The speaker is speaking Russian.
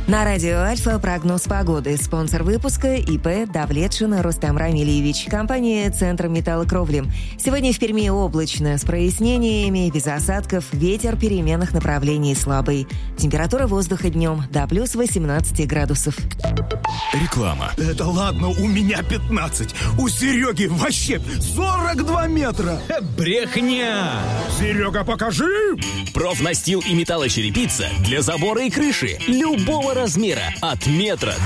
На радио «Альфа» прогноз погоды. Спонсор выпуска ИП Давлетшин Рустам Рамильевич. Компания «Центр металлокровли». Сегодня в Перми облачно, с прояснениями, без осадков, ветер переменных направлений слабый. Температура воздуха днем до плюс 18 градусов. Реклама. Это ладно, у меня 15. У Сереги вообще 42 метра. Брехня! Серега, покажи! Профнастил и металлочерепица для забора и крыши любого размера от метра